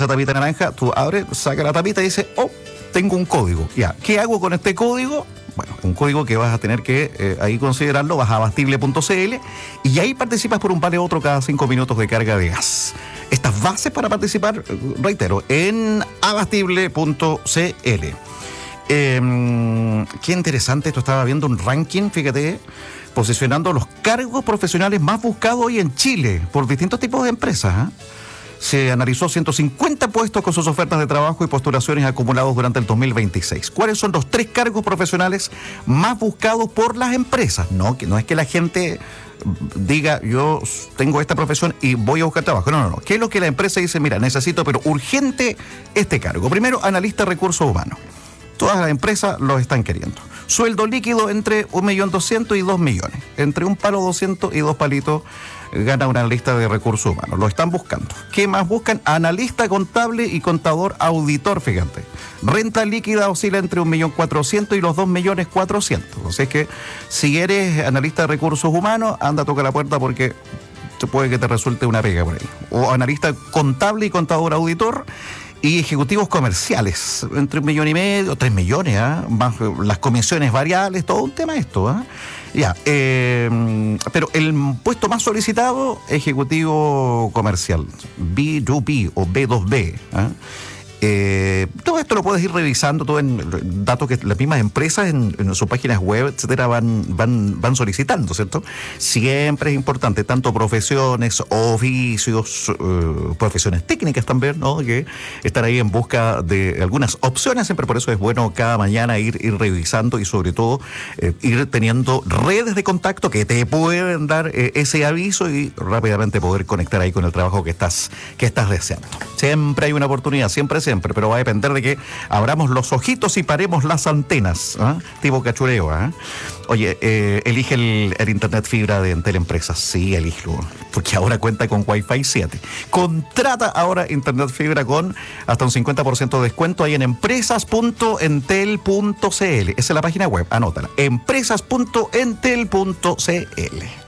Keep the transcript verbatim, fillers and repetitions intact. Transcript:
esa tapita naranja, tú abres, saca la tapita y dices, oh, tengo un código. Ya, ¿qué hago con este código? Bueno, un código que vas a tener que eh, ahí considerarlo, vas a abastible punto c l y ahí participas por un vale otro cada cinco minutos de carga de gas. Estas bases para participar, reitero, en abastible punto c l. Eh, qué interesante, esto estaba viendo un ranking, fíjate, posicionando los cargos profesionales más buscados hoy en Chile por distintos tipos de empresas, ¿eh? Se analizó ciento cincuenta puestos con sus ofertas de trabajo y postulaciones acumulados durante el dos mil veintiséis. ¿Cuáles son los tres cargos profesionales más buscados por las empresas? No, que no es que la gente diga, yo tengo esta profesión y voy a buscar trabajo. No, no, no. ¿Qué es lo que la empresa dice? Mira, necesito, pero urgente, este cargo. Primero, analista de recursos humanos. Todas las empresas lo están queriendo. Sueldo líquido entre un millón doscientos y dos millones. Entre un palo doscientos y dos palitos gana una analista de recursos humanos. Lo están buscando. ¿Qué más buscan? Analista contable y contador auditor, fíjate. Renta líquida oscila entre un millón cuatrocientos y los dos millones cuatrocientos. O sea, es que si eres analista de recursos humanos, anda a tocar la puerta porque puede que te resulte una pega por ahí. O analista contable y contador auditor. Y ejecutivos comerciales, entre un millón y medio, tres millones, ¿eh? Más las comisiones variables, todo un tema esto, ¿eh? Ya, eh, pero el puesto más solicitado, ejecutivo comercial, B dos B o B dos B, ¿eh? Eh, todo esto lo puedes ir revisando, todo en datos que las mismas empresas en, en sus páginas web, etcétera, van, van, van solicitando, ¿cierto? Siempre es importante, tanto profesiones, oficios, eh, profesiones técnicas también, ¿no? Que estar ahí en busca de algunas opciones, siempre por eso es bueno cada mañana ir, ir revisando y sobre todo eh, ir teniendo redes de contacto que te pueden dar eh, ese aviso y rápidamente poder conectar ahí con el trabajo que estás, que estás deseando. Siempre hay una oportunidad, siempre siempre, pero va a depender de que abramos los ojitos y paremos las antenas, ¿eh? Tipo cachureo, ¿eh? Oye, eh, elige el, el internet fibra de Entel Empresas, sí, elígelo, porque ahora cuenta con Wi-Fi siete. Contrata ahora internet fibra con hasta un cincuenta por ciento de descuento ahí en empresas punto entel punto c l. Esa es la página web, anótala, empresas punto entel punto c l.